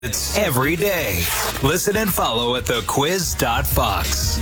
It's every day. Listen and follow at thequiz.fox.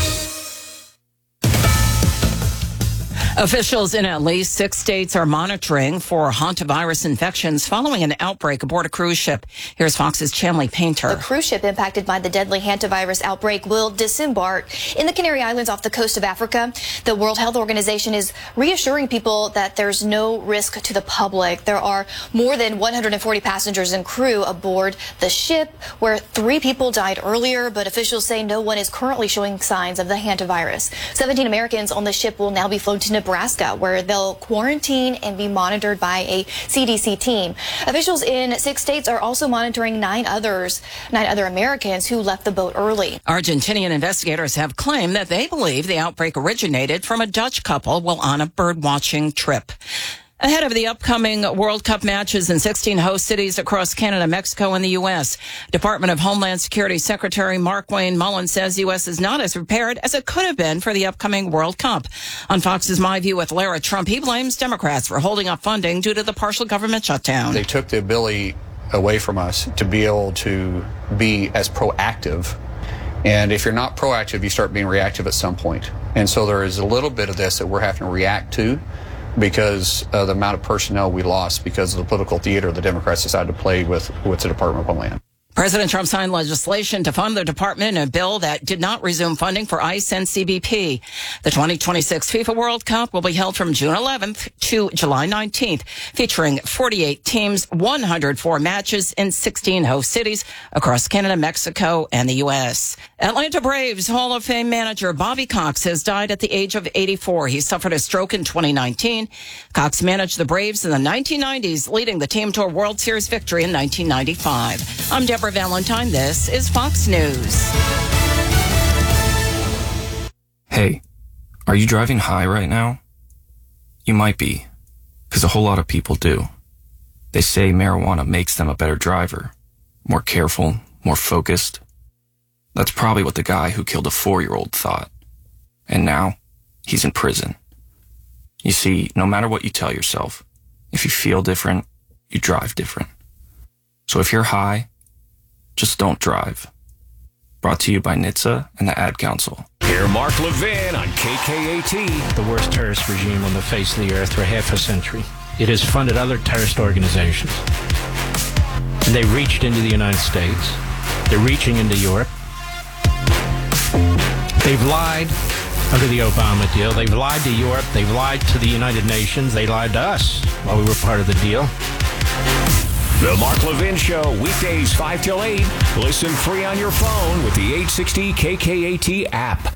Officials in at least 6 states are monitoring for hantavirus infections following an outbreak aboard a cruise ship. Here's Fox's Chanley Painter. The cruise ship impacted by the deadly hantavirus outbreak will disembark in the Canary Islands off the coast of Africa. The World Health Organization is reassuring people that there's no risk to the public. There are more than 140 passengers and crew aboard the ship, where 3 people died earlier, but officials say no one is currently showing signs of the hantavirus. 17 Americans on the ship will now be flown to Nebraska, where they'll quarantine and be monitored by a CDC team. Officials in 6 states are also monitoring 9 other Americans who left the boat early. Argentinian investigators have claimed that they believe the outbreak originated from a Dutch couple while on a bird-watching trip. Ahead of the upcoming World Cup matches in 16 host cities across Canada, Mexico, and the U.S., Department of Homeland Security Secretary Markwayne Mullin says the U.S. is not as prepared as it could have been for the upcoming World Cup. On Fox's My View with Lara Trump, he blames Democrats for holding up funding due to the partial government shutdown. They took the ability away from us to be able to be as proactive. And if you're not proactive, you start being reactive at some point. And so there is a little bit of this that we're having to react to, because of the amount of personnel we lost because of the political theater the Democrats decided to play with the Department of Homeland. President Trump signed legislation to fund the department in a bill that did not resume funding for ICE and CBP. The 2026 FIFA World Cup will be held from June 11th to July 19th, featuring 48 teams, 104 matches in 16 host cities across Canada, Mexico, and the U.S. Atlanta Braves Hall of Fame manager Bobby Cox has died at the age of 84. He suffered a stroke in 2019. Cox managed the Braves in the 1990s, leading the team to a World Series victory in 1995. I'm Deborah Valentine. This is Fox News. Hey, are you driving high right now? You might be, because a whole lot of people do. They say marijuana makes them a better driver, more careful, more focused. That's probably what the guy who killed a 4-year-old thought. And now, he's in prison. You see, no matter what you tell yourself, if you feel different, you drive different. So if you're high, just don't drive. Brought to you by NHTSA and the Ad Council. Hear Mark Levin on KKAT. The worst terrorist regime on the face of the earth for half a century. It has funded other terrorist organizations. And they reached into the United States. They're reaching into Europe. They've lied under the Obama deal. They've lied to Europe. They've lied to the United Nations. They lied to us while we were part of the deal. The Mark Levin Show, weekdays 5 till 8. Listen free on your phone with the 860 KKAT app.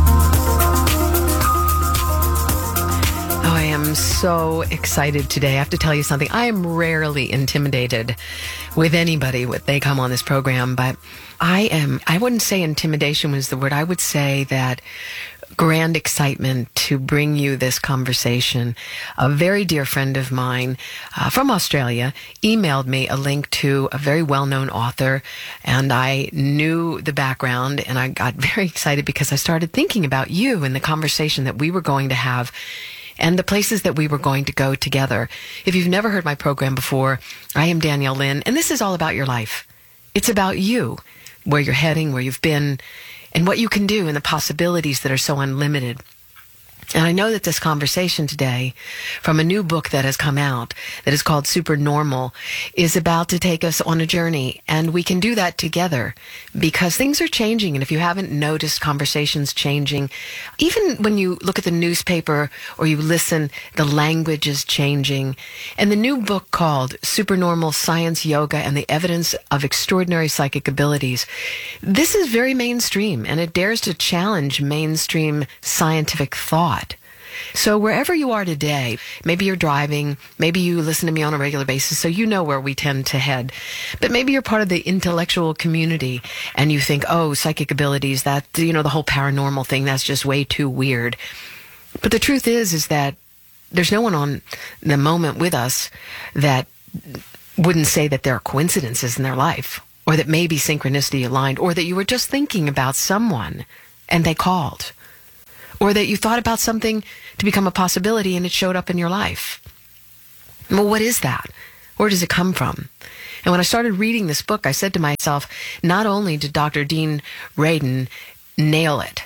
Oh, I am so excited today. I have to tell you something. I am rarely intimidated with anybody when they come on this program, but I wouldn't say intimidation was the word. I would say that grand excitement to bring you this conversation. A very dear friend of mine from Australia emailed me a link to a very well-known author, and I knew the background, and I got very excited because I started thinking about you and the conversation that we were going to have and the places that we were going to go together. If you've never heard my program before, I am Danielle Lynn, and this is all about your life. It's about you, where you're heading, where you've been, and what you can do and the possibilities that are so unlimited. And I know that this conversation today, from a new book that has come out that is called Supernormal, is about to take us on a journey. And we can do that together because things are changing. And if you haven't noticed conversations changing, even when you look at the newspaper or you listen, the language is changing. And the new book called Supernormal: Science, Yoga, and the Evidence of Extraordinary Psychic Abilities, this is very mainstream, and it dares to challenge mainstream scientific thought. So wherever you are today, maybe you're driving, maybe you listen to me on a regular basis, so you know where we tend to head. But maybe you're part of the intellectual community and you think, oh, psychic abilities, that, the whole paranormal thing, that's just way too weird. But the truth is that there's no one on the moment with us that wouldn't say that there are coincidences in their life, or that maybe synchronicity aligned, or that you were just thinking about someone and they called. Or that you thought about something to become a possibility and it showed up in your life. Well, what is that? Where does it come from? And when I started reading this book, I said to myself, not only did Dr. Dean Radin nail it,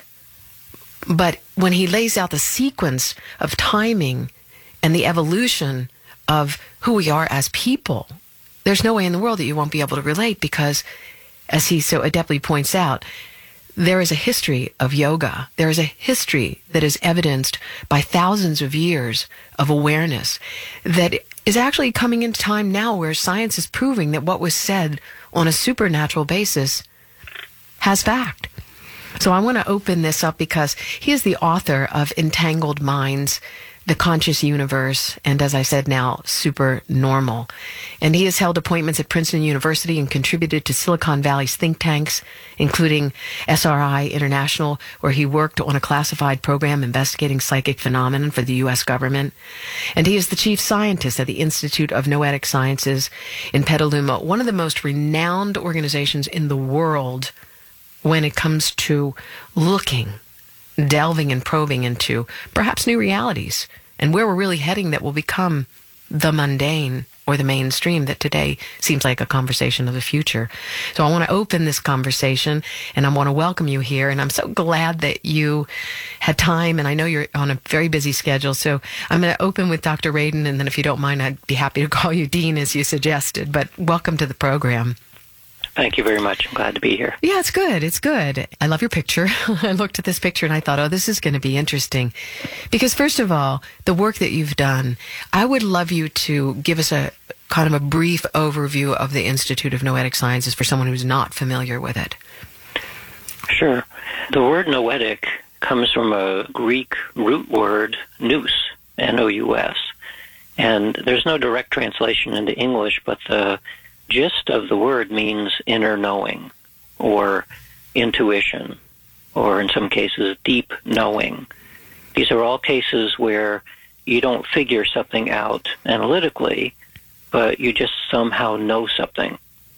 but when he lays out the sequence of timing and the evolution of who we are as people, there's no way in the world that you won't be able to relate, because, as he so adeptly points out, there is a history of yoga. There is a history that is evidenced by thousands of years of awareness that is actually coming into time now where science is proving that what was said on a supernatural basis has fact. So I want to open this up because he is the author of Entangled Minds, The Conscious Universe, and as I said now, Super Normal. And he has held appointments at Princeton University and contributed to Silicon Valley's think tanks, including SRI International, where he worked on a classified program investigating psychic phenomena for the U.S. government. And he is the chief scientist at the Institute of Noetic Sciences in Petaluma, one of the most renowned organizations in the world when it comes to looking, delving and probing into perhaps new realities and where we're really heading that will become the mundane or the mainstream that today seems like a conversation of the future. So I want to open this conversation and I want to welcome you here. And I'm so glad that you had time, and I know you're on a very busy schedule. So I'm going to open with Dr. Radin, and then if you don't mind, I'd be happy to call you Dean as you suggested. But welcome to the program. Thank you very much. I'm glad to be here. Yeah, it's good. It's good. I love your picture. I looked at this picture and I thought, oh, this is going to be interesting. Because first of all, the work that you've done, I would love you to give us a kind of a brief overview of the Institute of Noetic Sciences for someone who's not familiar with it. Sure. The word noetic comes from a Greek root word, nous, N-O-U-S. And there's no direct translation into English, but the gist of the word means inner knowing or intuition, or in some cases deep knowing. These are all cases where you don't figure something out analytically, but you just somehow know something.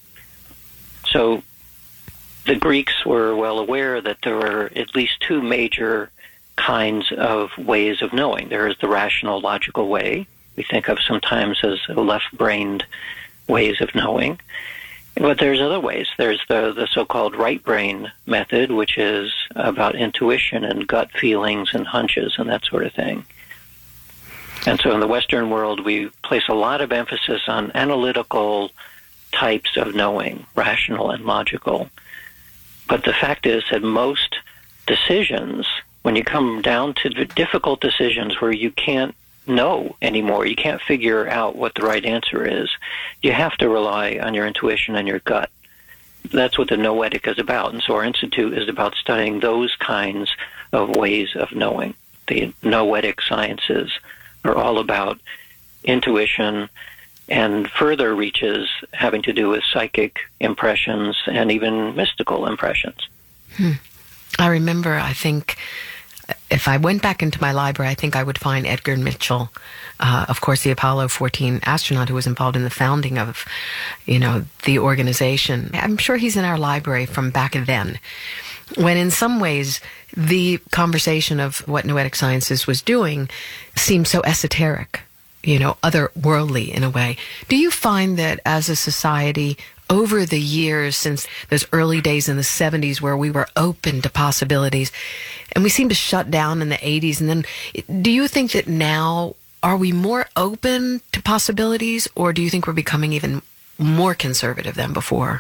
So the Greeks were well aware that there were at least two major kinds of ways of knowing. There is the rational, logical way, we think of sometimes as a left-brained ways of knowing. But there's other ways. There's the so-called right brain method, which is about intuition and gut feelings and hunches and that sort of thing. And so in the Western world, we place a lot of emphasis on analytical types of knowing, rational and logical. But the fact is that most decisions, when you come down to the difficult decisions where you can't know anymore, you can't figure out what the right answer is, you have to rely on your intuition and your gut. That's what the noetic is about. And so our institute is about studying those kinds of ways of knowing. The noetic sciences are all about intuition and further reaches having to do with psychic impressions and even mystical impressions. I remember, I think, if I went back into my library, I think I would find Edgar Mitchell, of course, the Apollo 14 astronaut who was involved in the founding of, the organization. I'm sure he's in our library from back then, when in some ways the conversation of what Noetic Sciences was doing seemed so esoteric, otherworldly in a way. Do you find that as a society, over the years since those early days in the 70s where we were open to possibilities, and we seemed to shut down in the 80s, and then do you think that now, are we more open to possibilities, or do you think we're becoming even more conservative than before?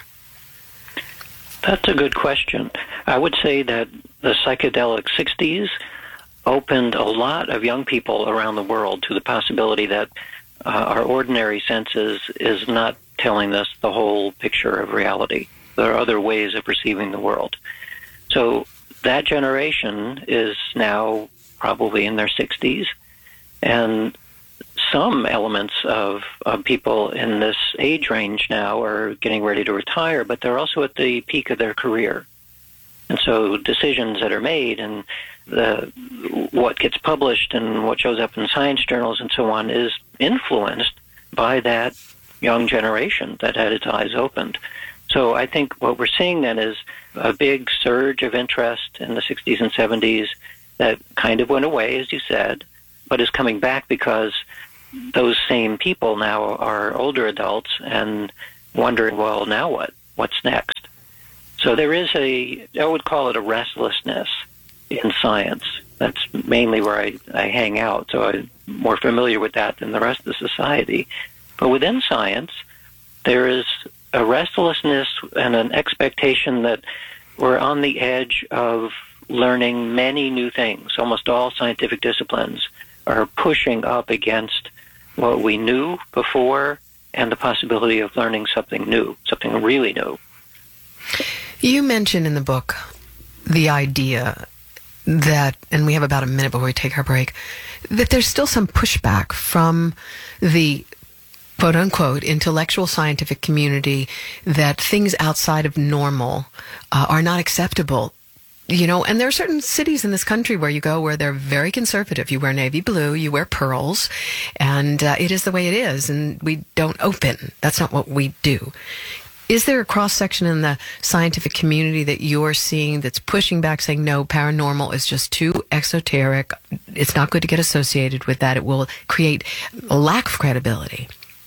That's a good question. I would say that the psychedelic 60s opened a lot of young people around the world to the possibility that our ordinary senses is not telling us the whole picture of reality. There are other ways of perceiving the world. So that generation is now probably in their 60s, and some elements of people in this age range now are getting ready to retire, but they're also at the peak of their career. And so decisions that are made and what gets published and what shows up in science journals and so on is influenced by that young generation that had its eyes opened. So I think what we're seeing then is a big surge of interest in the 60s and 70s that kind of went away, as you said, but is coming back because those same people now are older adults and wondering, well, now what? What's next? So there is I would call it a restlessness in science. That's mainly where I hang out, so I'm more familiar with that than the rest of the society. But within science, there is a restlessness and an expectation that we're on the edge of learning many new things. Almost all scientific disciplines are pushing up against what we knew before and the possibility of learning something new, something really new. You mentioned in the book the idea that, and we have about a minute before we take our break, that there's still some pushback from the quote-unquote intellectual scientific community that things outside of normal are not acceptable. You know, and there are certain cities in this country where you go where they're very conservative. You wear navy blue, you wear pearls, and it is the way it is, and we don't open. That's not what we do. Is there a cross-section in the scientific community that you're seeing that's pushing back, saying, no, paranormal is just too exoteric, it's not good to get associated with that, it will create a lack of credibility?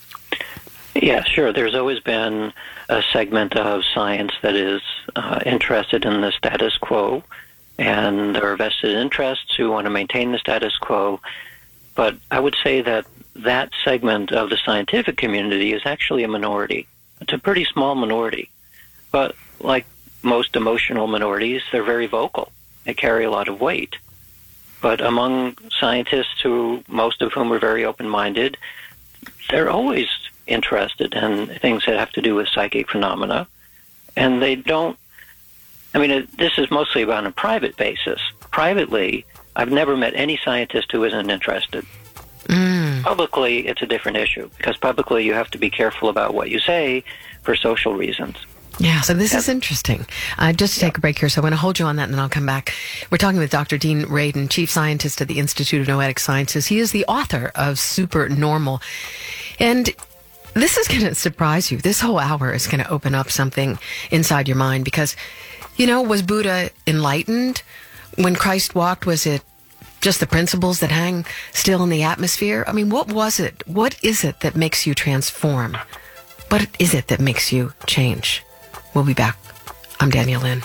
Yeah, sure. There's always been a segment of science that is interested in the status quo, and there are vested interests who want to maintain the status quo. But I would say that that segment of the scientific community is actually a minority. It's a pretty small minority. But like most emotional minorities, they're very vocal. They carry a lot of weight. But among scientists, most of whom are very open-minded, they're always interested in things that have to do with psychic phenomena. And they don't, this is mostly on a private basis. Privately, I've never met any scientist who isn't interested. Publicly, it's a different issue, because publicly you have to be careful about what you say for social reasons. Yeah, so this is interesting. Just to take a break here, so I want to hold you on that and then I'll come back. We're talking with Dr. Dean Radin, Chief Scientist at the Institute of Noetic Sciences. He is the author of Supernormal. And this is going to surprise you. This whole hour is going to open up something inside your mind because, was Buddha enlightened? When Christ walked, was it just the principles that hang still in the atmosphere? What was it? What is it that makes you transform? What is it that makes you change? We'll be back. I'm Danielle Lynn.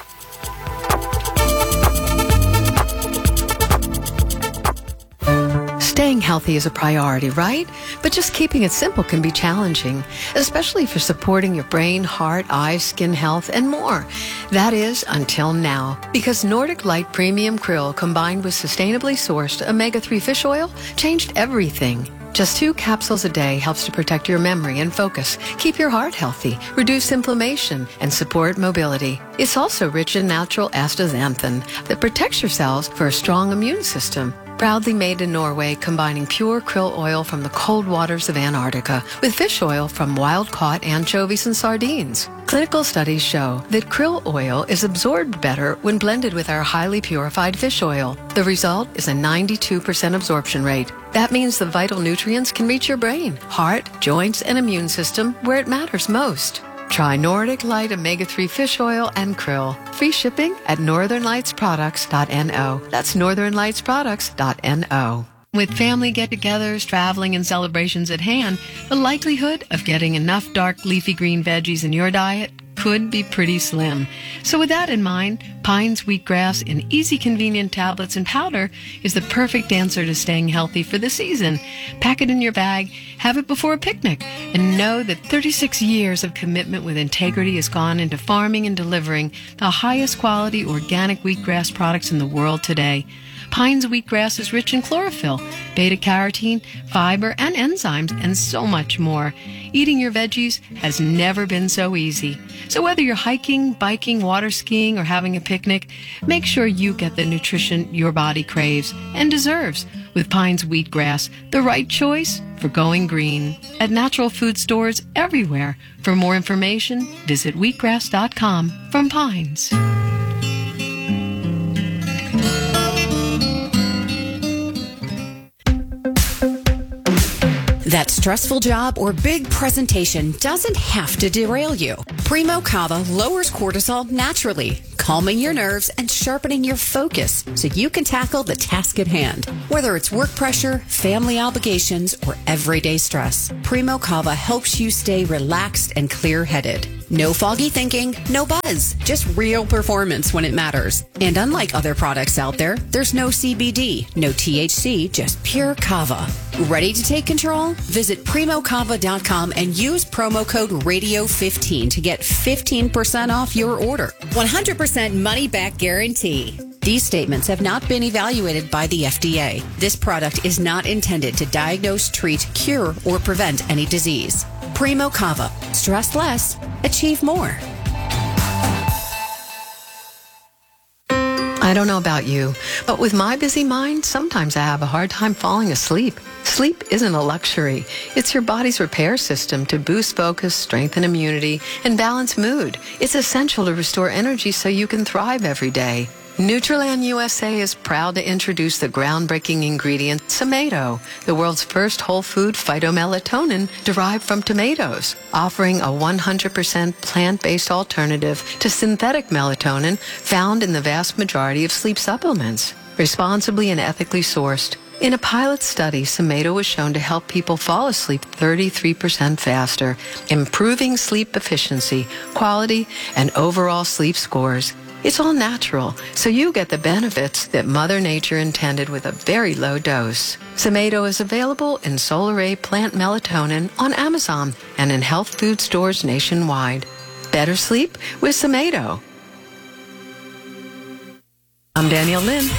Staying healthy is a priority, right? But just keeping it simple can be challenging, especially for supporting your brain, heart, eyes, skin health, and more. That is, until now. Because Nordic Light Premium Krill combined with sustainably sourced omega-3 fish oil changed everything. Just 2 capsules a day helps to protect your memory and focus, keep your heart healthy, reduce inflammation, and support mobility. It's also rich in natural astaxanthin that protects your cells for a strong immune system. Proudly made in Norway, combining pure krill oil from the cold waters of Antarctica with fish oil from wild-caught anchovies and sardines. Clinical studies show that krill oil is absorbed better when blended with our highly purified fish oil. The result is a 92% absorption rate. That means the vital nutrients can reach your brain, heart, joints, and immune system where it matters most. Try Nordic Light Omega-3 Fish Oil and Krill. Free shipping at northernlightsproducts.no. That's northernlightsproducts.no. With family get-togethers, traveling, and celebrations at hand, the likelihood of getting enough dark leafy green veggies in your diet could be pretty slim. So with that in mind, Pines wheatgrass in easy, convenient tablets and powder is the perfect answer to staying healthy for the season. Pack it in your bag, have it before a picnic, and know that 36 years of commitment with integrity has gone into farming and delivering the highest quality organic wheatgrass products in the world today. Pines wheatgrass is rich in chlorophyll, beta-carotene, fiber, and enzymes, and so much more. Eating your veggies has never been so easy. So whether you're hiking, biking, water skiing, or having a picnic, make sure you get the nutrition your body craves and deserves with Pines wheatgrass, the right choice for going green. At natural food stores everywhere. For more information, visit wheatgrass.com from Pines. That stressful job or big presentation doesn't have to derail you. Primo Kava lowers cortisol naturally. calming your nerves and sharpening your focus so you can tackle the task at hand. Whether it's work pressure, family obligations, or everyday stress, Primo Kava helps you stay relaxed and clear-headed. No foggy thinking, no buzz, just real performance when it matters. And unlike other products out there, there's no CBD, no THC, just pure kava. Ready to take control? Visit primokava.com and use promo code RADIO15 to get 15% off your order. 100% money back guarantee. These statements have not been evaluated by the FDA. This product is not intended to diagnose, treat, cure, or prevent any disease. Primo Kava. Stress less. Achieve more. I don't know about you, but with my busy mind, sometimes I have a hard time falling asleep. Sleep isn't a luxury. It's your body's repair system to boost focus, strengthen immunity, and balance mood. It's essential to restore energy so you can thrive every day. Nutriland USA is proud to introduce the groundbreaking ingredient Somato, the world's first whole food phytomelatonin derived from tomatoes, offering a 100% plant-based alternative to synthetic melatonin found in the vast majority of sleep supplements. Responsibly and ethically sourced. In a pilot study, Somato was shown to help people fall asleep 33% faster, improving sleep efficiency, quality, and overall sleep scores. It's all natural, so you get the benefits that Mother Nature intended with a very low dose. Somato is available in Solaray Plant Melatonin on Amazon and in health food stores nationwide. Better sleep with Somato. I'm Danielle Lynn.